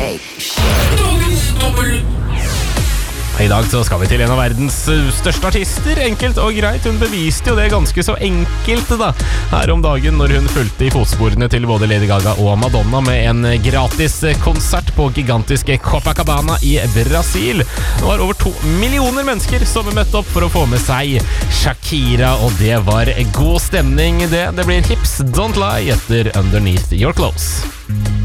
I dag så skal vi til en av verdens største artister, enkelt og greit. Hun beviste jo det ganske så enkelt da, her om dagen når hun fulgte i fotsporene til både Lady Gaga og Madonna med en gratis konsert på gigantiske Copacabana i Brasil. Det var over 2 millioner mennesker som møtte opp for å få med seg Shakira, og det var god stemning det. Det blir Hips Don't Lie etter Underneath Your Clothes.